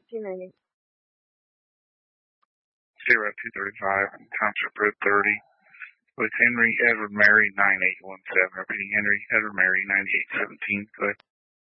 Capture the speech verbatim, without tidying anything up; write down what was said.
nineteen ninety. Zero two thirty five. Township Road thirty. With Henry Edward Mary nine eight one seven. Repeating Henry Edward Mary nine eight seventeen. Go ahead.